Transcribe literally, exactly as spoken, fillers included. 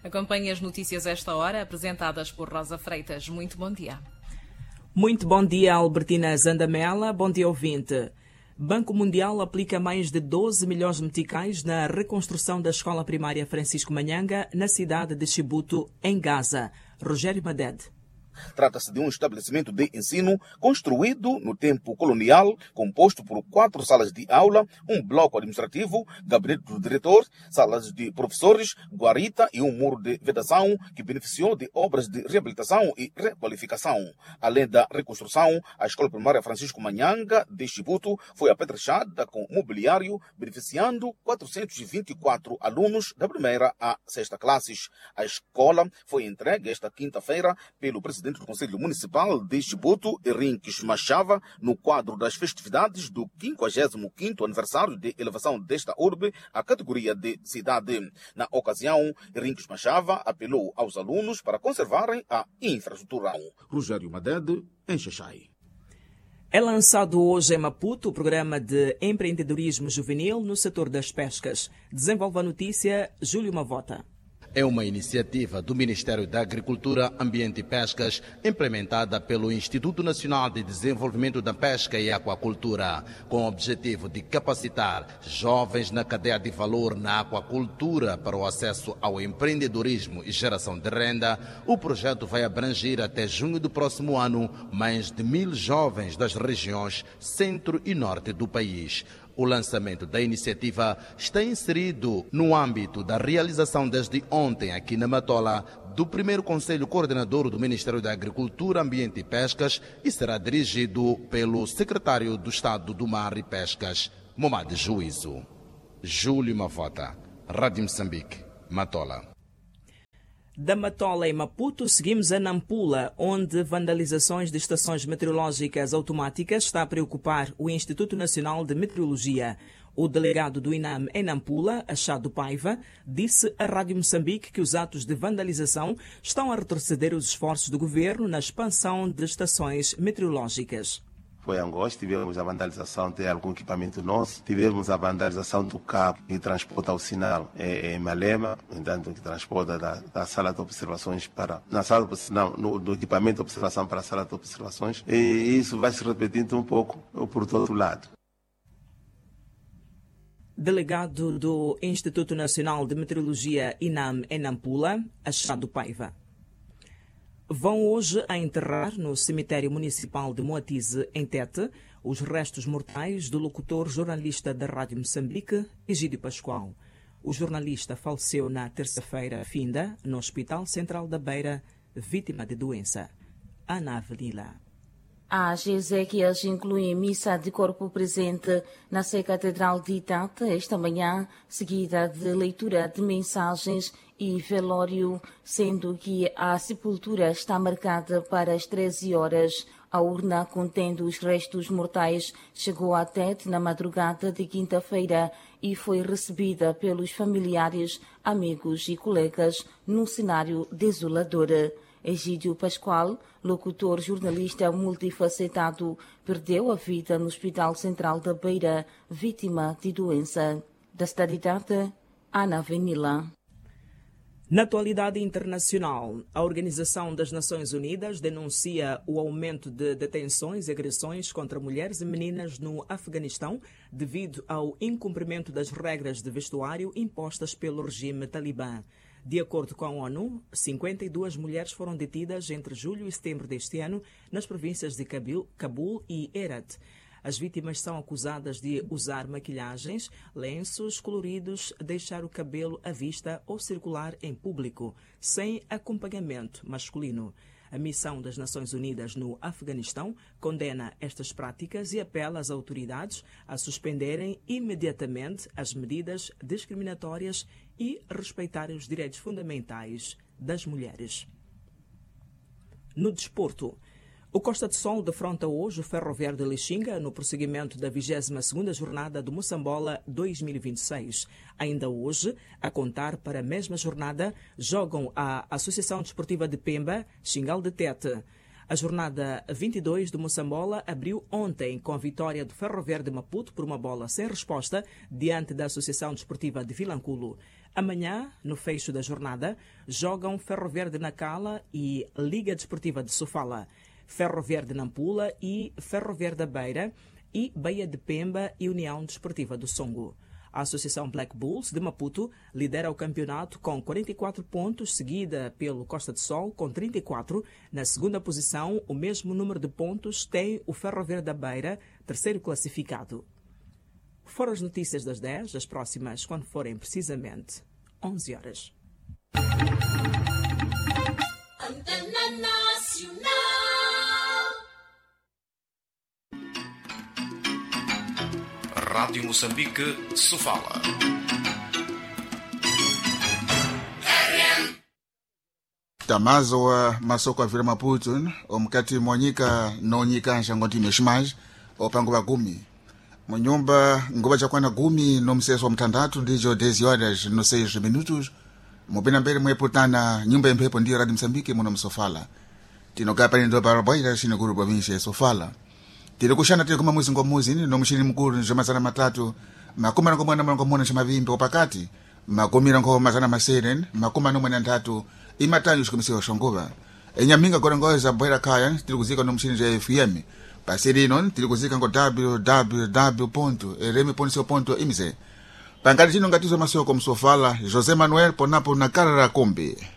Acompanhe as notícias a esta hora, apresentadas por Rosa Freitas. Muito bom dia. Muito bom dia, Albertina Zandamela. Bom dia, ouvinte. Banco Mundial aplica mais de doze milhões de meticais na reconstrução da escola primária Francisco Manhanga, na cidade de Chibuto, em Gaza. Rogério Maded. Trata-se de um estabelecimento de ensino construído no tempo colonial, composto por quatro salas de aula, um bloco administrativo, gabinete do diretor, salas de professores, guarita e um muro de vedação que beneficiou de obras de reabilitação e requalificação. Além da reconstrução, a escola primária Francisco Manhanga de Chibuto foi apetrechada com mobiliário, beneficiando quatrocentos e vinte e quatro alunos da primeira à sexta classes. A escola foi entregue esta quinta-feira pelo presidente do Conselho Municipal de Chibuto, Henriques Machava, no quadro das festividades do quinquagésimo quinto aniversário de elevação desta urbe à categoria de cidade. Na ocasião, Henriques Machava apelou aos alunos para conservarem a infraestrutura. Rogério Madede, em Xaxai. É lançado hoje em Maputo o programa de empreendedorismo juvenil no setor das pescas. Desenvolve a notícia Júlio Mavota. É uma iniciativa do Ministério da Agricultura, Ambiente e Pescas, implementada pelo Instituto Nacional de Desenvolvimento da Pesca e Aquacultura, com o objetivo de capacitar jovens na cadeia de valor na aquacultura para o acesso ao empreendedorismo e geração de renda. O projeto vai abranger até junho do próximo ano mais de mil jovens das regiões centro e norte do país. O lançamento da iniciativa está inserido no âmbito da realização desde ontem aqui na Matola do primeiro Conselho Coordenador do Ministério da Agricultura, Ambiente e Pescas e será dirigido pelo Secretário do Estado do Mar e Pescas, Momad Juízo. Júlio Mavota, Rádio Moçambique, Matola. Da Matola em Maputo, seguimos a Nampula, onde vandalizações de estações meteorológicas automáticas está a preocupar o Instituto Nacional de Meteorologia. O delegado do INAM em Nampula, Achado Paiva, disse à Rádio Moçambique que os atos de vandalização estão a retroceder os esforços do governo na expansão de estações meteorológicas. Foi em Angosto, tivemos a vandalização de algum equipamento nosso, tivemos a vandalização do cabo que transporta o sinal em Malema, entanto que transporta da, da sala de observações para, na sala de, não, no, do equipamento de observação para a sala de observações, e isso vai se repetindo um pouco por todo lado. Delegado do Instituto Nacional de Meteorologia INAM em Nampula, Achado Paiva. Vão hoje a enterrar no cemitério municipal de Moatize, em Tete, os restos mortais do locutor jornalista da Rádio Moçambique, Egídio Pascoal. O jornalista faleceu na terça-feira finda, no Hospital Central da Beira, vítima de doença. Ana Avenila. As exéquias incluem missa de corpo presente na Sé Catedral de Tete esta manhã, seguida de leitura de mensagens e velório, sendo que a sepultura está marcada para as treze horas. A urna contendo os restos mortais chegou a Tete na madrugada de quinta-feira e foi recebida pelos familiares, amigos e colegas num cenário desolador. Egídio Pascoal, locutor jornalista multifacetado, perdeu a vida no Hospital Central da Beira, vítima de doença. Da cidade de Tete, Ana Avenila. Na atualidade internacional, a Organização das Nações Unidas denuncia o aumento de detenções e agressões contra mulheres e meninas no Afeganistão devido ao incumprimento das regras de vestuário impostas pelo regime talibã. De acordo com a ONU, cinquenta e duas mulheres foram detidas entre julho e setembro deste ano nas províncias de Cabul e Herat. As vítimas são acusadas de usar maquilhagens, lenços coloridos, deixar o cabelo à vista ou circular em público, sem acompanhamento masculino. A missão das Nações Unidas no Afeganistão condena estas práticas e apela às autoridades a suspenderem imediatamente as medidas discriminatórias e respeitarem os direitos fundamentais das mulheres. No desporto, o Costa de Sol defronta hoje o Ferroviário de Lixinga no prosseguimento da vigésima segunda jornada do Moçambola dois mil e vinte e seis. Ainda hoje, a contar para a mesma jornada, jogam a Associação Desportiva de Pemba, Xingal de Tete. A jornada vinte e dois do Moçambola abriu ontem com a vitória do Ferroviário de Maputo por uma bola sem resposta diante da Associação Desportiva de Vilanculo. Amanhã, no fecho da jornada, jogam Ferro Verde Nacala e Liga Desportiva de Sofala, Ferro Verde Nampula e Ferro Verde da Beira e Baía de Pemba e União Desportiva do Songo. A Associação Black Bulls de Maputo lidera o campeonato com quarenta e quatro pontos, seguida pelo Costa de Sol com trinta e quatro. Na segunda posição, o mesmo número de pontos tem o Ferro Verde da Beira, terceiro classificado. Foram as notícias das dez, as próximas quando forem precisamente onze horas. Antena Nacional. Rádio Moçambique, Sofala. Tamazo wa masoko ya vile Maputo omkati mwanyika nonyika nshangoti meshimaj opango wa gumi munyumba ngoba chakwana gumi no mseso wa mtandatu ndijo dezi horas no seis minutos mubina mbele mweputana nyumba mpepo ndiyo Radio Moçambique muno msofala tinogapa ndo barabaira shine guru province Sofala tilikushana tili kuma mwezi ngomuzi ni no mshini mkuru njoma sana matatu makuma ngo mwana mwana mwana shima vimbe opakati makumira ngo mazana maseren makuma no mwana ntatu imatanyo shikumisiwa shongova enyaminga korongoza bwera kaya tilikuzika no mshini ja F M pasiri non tilikuzika ngo w w w ponto r m ponto co ponto m z pangati chino ngatizo masoko msofala Jose Manuel ponapo na karara kombe.